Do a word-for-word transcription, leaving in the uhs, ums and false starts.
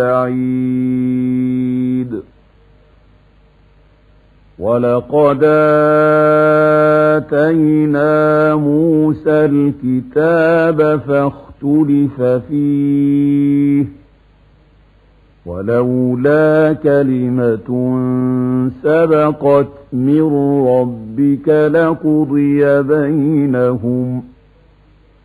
بعيد. ولقد آتينا موسى الكتاب فاختلف فيه ولولا كلمة سبقت من ربك لقضي بينهم